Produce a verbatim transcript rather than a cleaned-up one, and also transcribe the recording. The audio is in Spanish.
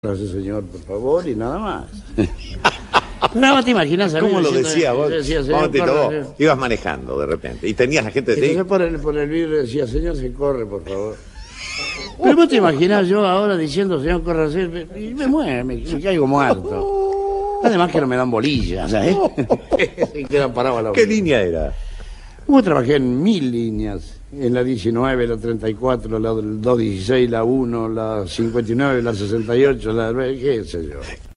Gracias, señor, por favor, y nada más. Pero vos te imaginas a mí ¿Cómo lo diciendo- decía vos? decía, señor, Momentito, corre, vos ibas manejando de repente y tenías la gente de Entonces ti. por el, por el vidrio decía, señor, se corre, por favor. Pero vos te imaginás yo ahora diciendo, señor, corre, así, y me muero, me, me caigo muerto. Además que no me dan bolillas, ¿sabes? Y quedan parados a la ¿Qué orilla. línea era? Yo trabajé en mil líneas, en la diecinueve, la treinta y cuatro, la doscientos dieciséis, la uno, la cincuenta y nueve, la sesenta y ocho, la... qué sé yo.